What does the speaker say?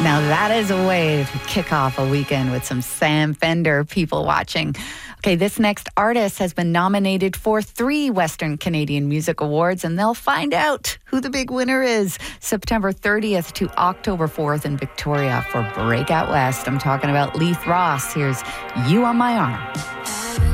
Now that is a way to kick off a weekend with some Sam Fender people watching. Okay, this next artist has been nominated for 3 Western Canadian Music Awards, and they'll find out who the big winner is September 30th to October 4th in Victoria for Breakout West. I'm talking about Leith Ross. Here's You on My Arm.